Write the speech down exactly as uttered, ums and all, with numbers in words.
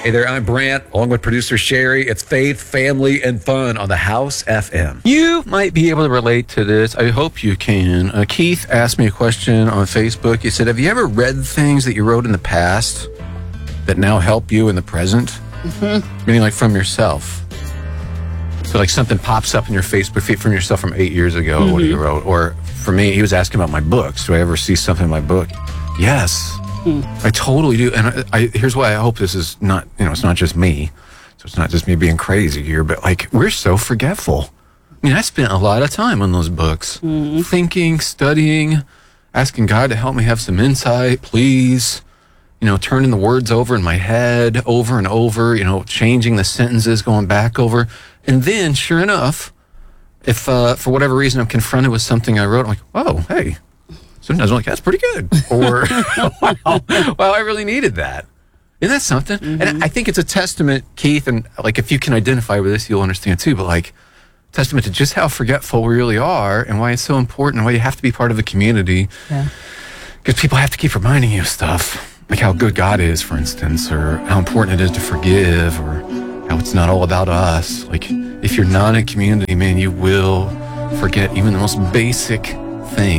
Hey there, I'm Brant, along with producer Sherry. It's faith, family, and fun on the House F M. You might be able to relate to this. I hope you can. Uh, Keith asked me a question on Facebook. He said, have you ever read things that you wrote in the past that now help you in the present? Mm-hmm. Meaning like from yourself. So like something pops up in your Facebook feed from yourself from eight years ago, mm-hmm. what you wrote. Or for me, he was asking about my books. Do I ever see something in my book? Yes. I totally do. And I, I, here's why I hope this is not, you know, it's not just me. So it's not just me being crazy here, but like, we're so forgetful. I mean, I spent a lot of time on those books, mm-hmm. thinking, studying, asking God to help me have some insight, please. You know, turning the words over in my head over and over, you know, changing the sentences, going back over. And then, sure enough, if uh, for whatever reason I'm confronted with something I wrote, I'm like, oh, hey. Sometimes I'm like, that's pretty good. Or, wow, wow, I really needed that. Isn't that something? Mm-hmm. And I think it's a testament, Keith, and like if you can identify with this, you'll understand too, but like testament to just how forgetful we really are and why it's so important and why you have to be part of the community. Yeah. Because people have to keep reminding you of stuff, like how good God is, for instance, or how important it is to forgive, or how it's not all about us. Like if you're not in a community, man, you will forget even the most basic thing.